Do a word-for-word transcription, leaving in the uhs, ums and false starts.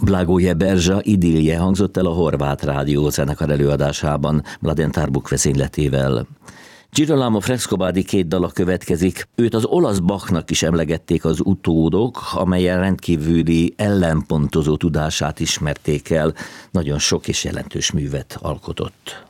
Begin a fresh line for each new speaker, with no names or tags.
Blagoje Berzsa idillje hangzott el a Horváth Rádió zenekar előadásában Mladen Tarbuk vezényletével. Girolamo Frescobaldi két dala következik. Őt az olasz Bachnak is emlegették az utódok, amelyen rendkívüli ellenpontozó tudását ismerték el. Nagyon sok és jelentős művet alkotott.